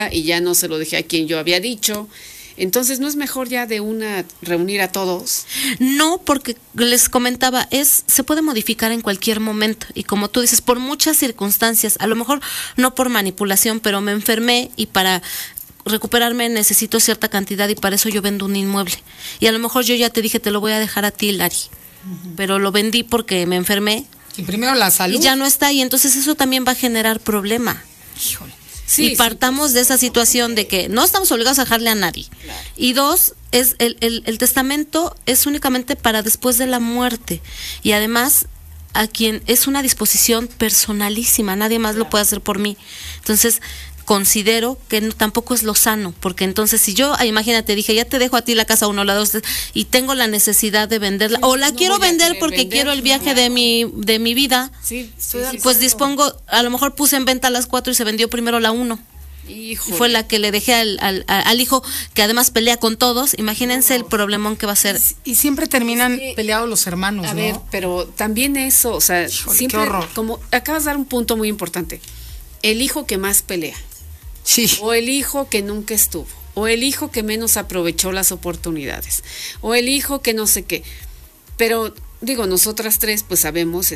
y ya no se lo dejé a quien yo había dicho. Entonces, ¿no es mejor ya de una reunir a todos? No, porque les comentaba, se puede modificar en cualquier momento. Y como tú dices, por muchas circunstancias, a lo mejor no por manipulación, pero me enfermé y para recuperarme necesito cierta cantidad y para eso yo vendo un inmueble. Y a lo mejor yo ya te dije, te lo voy a dejar a ti, Lari. Pero lo vendí porque me enfermé. Y primero la salud. Y ya no está, y entonces eso también va a generar problema. Híjole. Sí, y partamos de esa situación de que no estamos obligados a dejarle a nadie. Claro. Y dos, es el testamento es únicamente para después de la muerte. Y además, a quien es una disposición personalísima, nadie más lo puede hacer por mí. Entonces, considero que tampoco es lo sano, porque entonces si yo, imagínate, dije, ya te dejo a ti la casa 1, la 2, y tengo la necesidad de venderla, o la quiero vender porque quiero el viaje de mi vida, pues dispongo, a lo mejor puse en venta las 4 y se vendió primero la 1. Híjole. Y fue la que le dejé al hijo, que además pelea con todos. Imagínense el problemón que va a ser. Y siempre terminan peleados los hermanos, a ver, pero también eso, o sea, híjole, siempre, qué horror. Como acabas de dar un punto muy importante, el hijo que más pelea. Sí. O el hijo que nunca estuvo, o el hijo que menos aprovechó las oportunidades, o el hijo que no sé qué. Pero digo, nosotras tres pues sabemos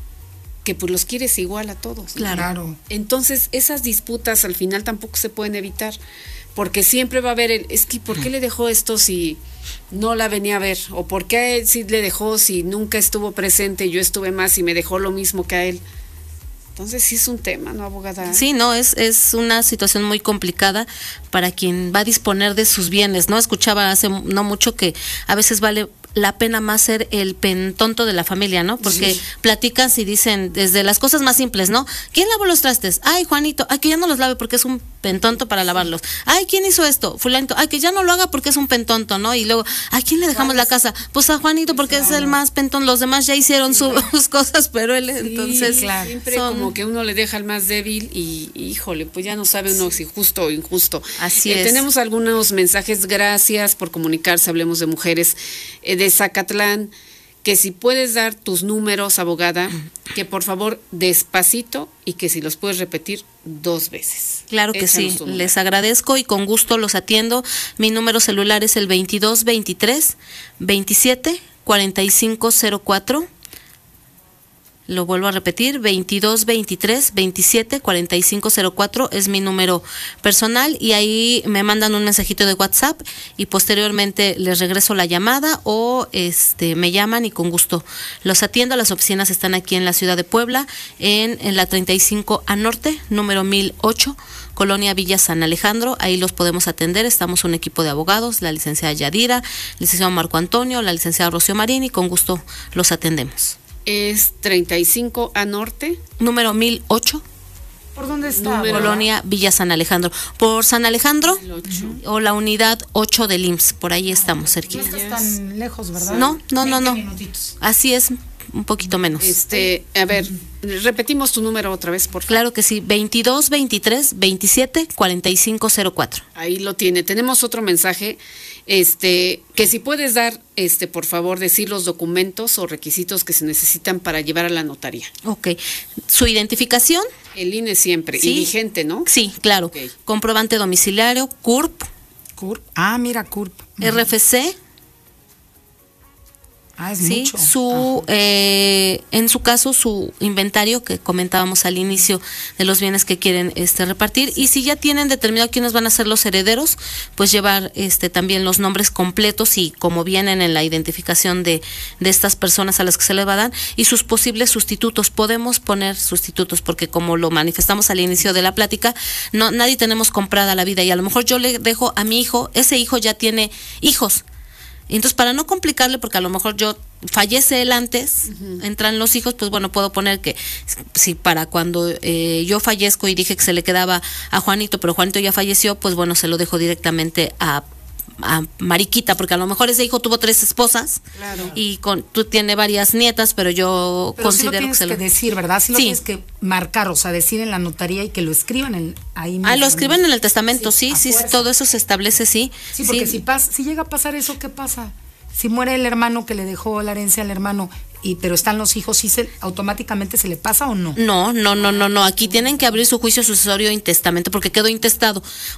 que pues los quieres igual a todos, ¿no? Claro. Entonces esas disputas al final tampoco se pueden evitar, porque siempre va a haber es que ¿por qué le dejó esto si no la venía a ver? O ¿por qué a él sí le dejó si nunca estuvo presente y yo estuve más y me dejó lo mismo que a él? Entonces sí es un tema, ¿no, abogada? Sí, no, es una situación muy complicada para quien va a disponer de sus bienes, ¿no? Escuchaba hace no mucho que a veces vale la pena más ser el pentonto de la familia, ¿no? Porque platicas y dicen desde las cosas más simples, ¿no? ¿Quién lavó los trastes? Ay, Juanito, ay, que ya no los lave porque es un pentonto para lavarlos. Ay, ¿quién hizo esto? Fulanito, ay, que ya no lo haga porque es un pentonto, ¿no? Y luego, ¿a quién le dejamos la casa? Pues a Juanito porque es el más pentón, los demás ya hicieron sus cosas, pero él entonces... Claro. Siempre como que uno le deja al más débil y híjole, pues ya no sabe uno si justo o injusto. Así es. Tenemos algunos mensajes, gracias por comunicarse, hablemos de mujeres de Zacatlán, que si puedes dar tus números, abogada, que por favor despacito y que si los puedes repetir 2 veces. Claro que sí, les agradezco y con gusto los atiendo. Mi número celular es el 2223 27 4504. Lo vuelvo a repetir, 2223 27 4504 es mi número personal y ahí me mandan un mensajito de WhatsApp y posteriormente les regreso la llamada o me llaman y con gusto los atiendo. Las oficinas están aquí en la ciudad de Puebla, en la 35 A Norte, número 1008, Colonia Villa San Alejandro. Ahí los podemos atender. Estamos un equipo de abogados, la licenciada Yadira, el licenciado Marco Antonio, la licenciada Rocío Marín y con gusto los atendemos. Es 35 A Norte. Número 1008. ¿Por dónde está? Colonia Villa San Alejandro. Por San Alejandro o la unidad 8 del IMSS. Por ahí estamos cerquita. No estás tan lejos, ¿verdad? No. Minutitos. Así es, un poquito menos. A ver, repetimos tu número otra vez, por favor. Claro que sí, 2223 27 4504. Ahí lo tiene. Tenemos otro mensaje, que si puedes dar, por favor, decir los documentos o requisitos que se necesitan para llevar a la notaría. Ok. Su identificación. El INE siempre, ¿sí? Y vigente, ¿no? Sí, claro. Okay. Comprobante domiciliario, CURP. CURP. Ah, mira, CURP. RFC. Ah, es mucho. En su caso, su inventario que comentábamos al inicio de los bienes que quieren repartir. Y si ya tienen determinado quiénes van a ser los herederos, pues llevar también los nombres completos y como vienen en la identificación de estas personas a las que se les va a dar y sus posibles sustitutos. Podemos poner sustitutos porque como lo manifestamos al inicio de la plática, nadie tenemos comprada la vida y a lo mejor yo le dejo a mi hijo, ese hijo ya tiene hijos. Entonces, para no complicarle, porque a lo mejor fallece él antes, entran los hijos, pues bueno, puedo poner que si para cuando yo fallezco y dije que se le quedaba a Juanito, pero Juanito ya falleció, pues bueno, se lo dejo directamente a Mariquita, porque a lo mejor ese hijo tuvo 3 esposas. Claro. Y tú tiene varias nietas, pero yo considero que se lo tienes que decir, ¿verdad? Sí, lo tienes que marcar, o sea, decir en la notaría y que lo escriban ahí mismo. Lo escriban en el testamento, sí, todo eso se establece, sí. Sí, porque si llega a pasar eso, ¿qué pasa? Si muere el hermano que le dejó la herencia al hermano, pero están los hijos, ¿sí automáticamente se le pasa o no? No. Aquí tienen que abrir su juicio sucesorio intestamento porque quedó intestado.